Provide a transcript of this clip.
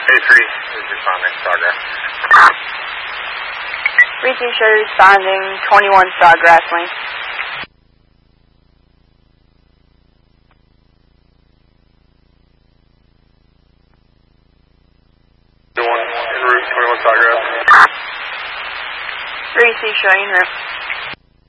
A3 is responding, Sawgrass. 3-2 show responding, 21 Sawgrass Lane. En route, 21 Sawgrass. 3-2 showing en route.